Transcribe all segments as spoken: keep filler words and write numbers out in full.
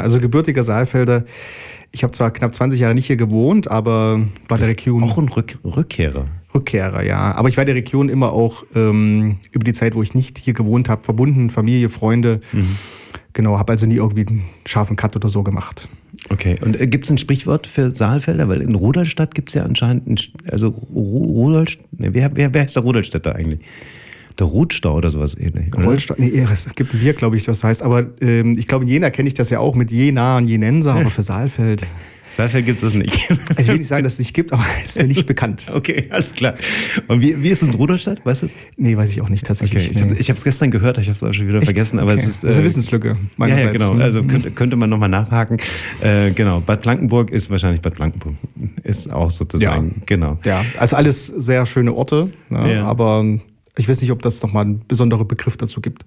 Also gebürtiger Saalfelder. Ich habe zwar knapp zwanzig Jahre nicht hier gewohnt, aber war der Region... Auch ein Rück- Rückkehrer. Rückkehrer, ja. Aber ich war der Region immer auch ähm, über die Zeit, wo ich nicht hier gewohnt habe, verbunden, Familie, Freunde. Mhm. Genau, habe also nie irgendwie einen scharfen Cut oder so gemacht. Okay, und äh, gibt es ein Sprichwort für Saalfelder? Weil in Rudolstadt gibt es ja anscheinend, einen, also Rudolstadt, ne, wer, wer, wer ist der Rudolstädter eigentlich? Der Rutstau oder sowas ähnlich. Rudolstadt, nee, es gibt ein Bier, glaube ich, was das heißt. Aber ähm, ich glaube, in Jena kenne ich das ja auch mit Jena und Jenenser, aber für Saalfeld... Saalfeld gibt es das nicht. Also ich will nicht sagen, dass es nicht gibt, aber es ist mir nicht bekannt. Okay, alles klar. Und wie, wie ist es in Rudolstadt? Weißt du es? Nee, weiß ich auch nicht tatsächlich. Okay, ich habe es gestern gehört, ich habe es auch schon wieder Echt? vergessen. Aber okay. es ist, äh, das ist eine Wissenslücke meinerseits. Ja, ja, genau. Also könnte, könnte man nochmal nachhaken. Äh, genau, Bad Blankenburg ist wahrscheinlich Bad Blankenburg. Ist auch sozusagen, ja. genau. Ja, also alles sehr schöne Orte, ne? Ja. Aber... Ich weiß nicht, ob das nochmal einen besonderen Begriff dazu gibt.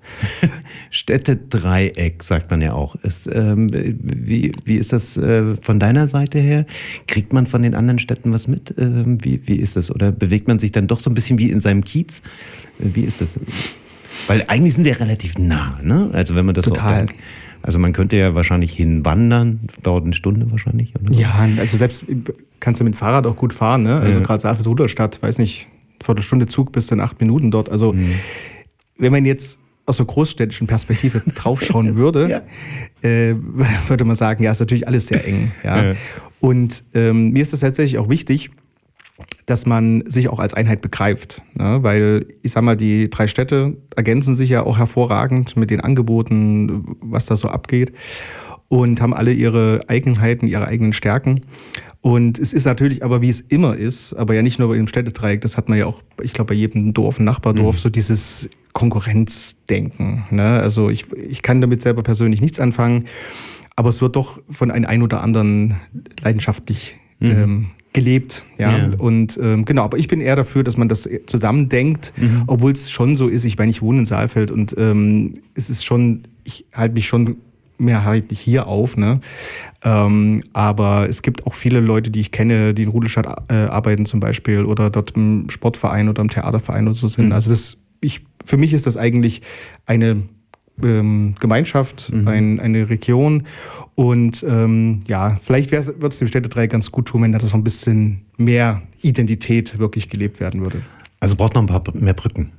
Städtedreieck, sagt man ja auch. Ist, ähm, wie, wie ist das äh, von deiner Seite her? Kriegt man von den anderen Städten was mit? Ähm, wie, wie ist das? Oder bewegt man sich dann doch so ein bisschen wie in seinem Kiez? Äh, wie ist das? Weil eigentlich sind die ja relativ nah, ne? Also wenn man das Total. So also man könnte ja wahrscheinlich hinwandern, dauert eine Stunde wahrscheinlich, oder? Ja, also selbst kannst du mit dem Fahrrad auch gut fahren, ne? Also ja. Gerade Saalfeld Rudolstadt, weiß nicht, Viertelstunde Zug bis in acht Minuten dort. Also mhm. wenn man jetzt aus so großstädtischen Perspektive draufschauen würde, ja. äh, würde man sagen, ja, ist natürlich alles sehr eng. Ja. Ja. Und ähm, mir ist das tatsächlich auch wichtig, dass man sich auch als Einheit begreift. Ne? Weil ich sag mal, die drei Städte ergänzen sich ja auch hervorragend mit den Angeboten, was da so abgeht, und haben alle ihre Eigenheiten, ihre eigenen Stärken. Und es ist natürlich aber, wie es immer ist, aber ja nicht nur im Städtedreieck, das hat man ja auch, ich glaube, bei jedem Dorf, ein Nachbardorf, mhm. so dieses Konkurrenzdenken. Ne? Also ich, ich kann damit selber persönlich nichts anfangen, aber es wird doch von einem ein oder anderen leidenschaftlich mhm. ähm, gelebt. Ja? ja. Und ähm, genau, aber ich bin eher dafür, dass man das zusammendenkt, mhm. obwohl es schon so ist, ich meine, ich wohne in Saalfeld und ähm, es ist schon, ich halte mich schon mehrheitlich hier auf, ne? Ähm, aber es gibt auch viele Leute, die ich kenne, die in Rudolstadt äh, arbeiten zum Beispiel oder dort im Sportverein oder im Theaterverein oder so sind. Mhm. Also das, ich, für mich ist das eigentlich eine ähm, Gemeinschaft, mhm. ein, eine Region und ähm, ja, vielleicht wird es dem Städtedreieck ganz gut tun, wenn da so ein bisschen mehr Identität wirklich gelebt werden würde. Also braucht noch ein paar mehr Brücken.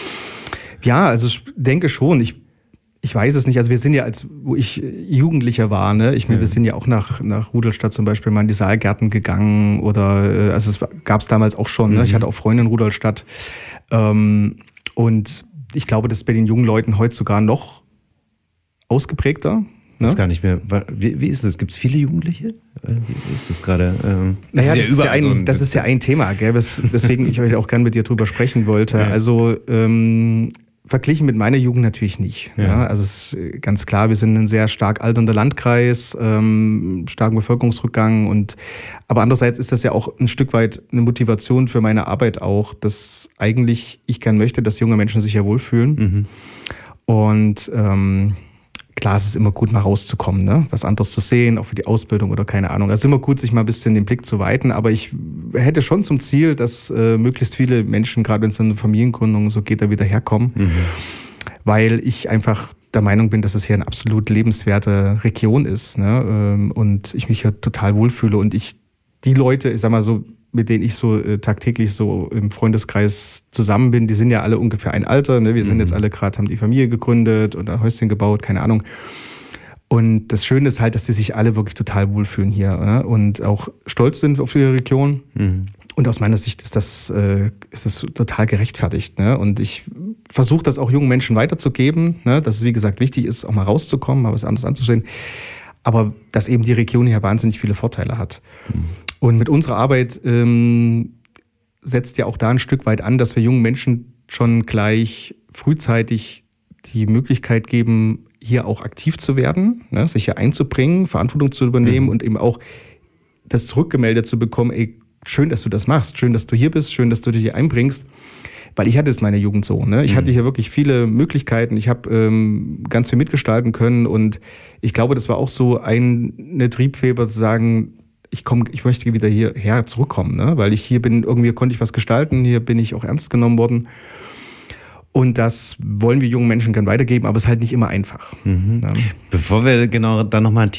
Ja, also ich denke schon. Ich Ich weiß es nicht. Also wir sind ja, als wo ich Jugendlicher war, ne, ich meine, ja. wir sind ja auch nach, nach Rudolstadt zum Beispiel mal in die Saalgärten gegangen oder, also es gab es damals auch schon, ne? Mhm. Ich hatte auch Freunde in Rudolstadt. Ähm, und ich glaube, das ist bei den jungen Leuten heute sogar noch ausgeprägter. Ich weiß gar nicht mehr. Wie, wie ist das? Gibt es viele Jugendliche? Wie ist das gerade? Ähm, das naja, ist ja, das, ist ja ein, so ein das ist ja ein Thema, gell, wes, weswegen ich euch auch gerne mit dir drüber sprechen wollte. Ja. Also ähm, verglichen mit meiner Jugend natürlich nicht. Ja. Ja, also es ist ganz klar, wir sind ein sehr stark alternder Landkreis, ähm, starken Bevölkerungsrückgang. Und aber andererseits ist das ja auch ein Stück weit eine Motivation für meine Arbeit auch, dass eigentlich ich gern möchte, dass junge Menschen sich ja wohlfühlen. Mhm. Und ähm, klar, es ist immer gut, mal rauszukommen, ne? Was anderes zu sehen, auch für die Ausbildung oder keine Ahnung. Es ist immer gut, sich mal ein bisschen den Blick zu weiten, aber ich hätte schon zum Ziel, dass äh, möglichst viele Menschen, gerade wenn es in eine Familiengründung so geht, da wieder herkommen, mhm. weil ich einfach der Meinung bin, dass es hier eine absolut lebenswerte Region ist, ne? Und ich mich hier total wohlfühle und ich die Leute, ich sag mal so, mit denen ich so äh, tagtäglich so im Freundeskreis zusammen bin, die sind ja alle ungefähr ein Alter. Ne? Wir sind mhm. jetzt alle gerade, haben die Familie gegründet oder ein Häuschen gebaut, keine Ahnung. Und das Schöne ist halt, dass die sich alle wirklich total wohlfühlen hier, ne? Und auch stolz sind auf ihre Region. Mhm. Und aus meiner Sicht ist das, äh, ist das total gerechtfertigt. Ne? Und ich versuche das auch jungen Menschen weiterzugeben, ne? Dass es, wie gesagt, wichtig ist, auch mal rauszukommen, mal was anderes anzusehen. Aber dass eben die Region hier wahnsinnig viele Vorteile hat. Mhm. Und mit unserer Arbeit ähm, setzt ja auch da ein Stück weit an, dass wir jungen Menschen schon gleich frühzeitig die Möglichkeit geben, hier auch aktiv zu werden, ne, sich hier einzubringen, Verantwortung zu übernehmen mhm. und eben auch das zurückgemeldet zu bekommen, ey, schön, dass du das machst, schön, dass du hier bist, schön, dass du dich hier einbringst. Weil ich hatte es in meiner Jugend so. Ne? Ich mhm. hatte hier wirklich viele Möglichkeiten. Ich habe ähm, ganz viel mitgestalten können und ich glaube, das war auch so ein, eine Triebfeder zu sagen, ich komme, ich möchte wieder hierher zurückkommen, ne? Weil ich hier bin, irgendwie konnte ich was gestalten, hier bin ich auch ernst genommen worden. Und das wollen wir jungen Menschen gerne weitergeben, aber es ist halt nicht immer einfach. Mhm. Ja. Bevor wir genau da nochmal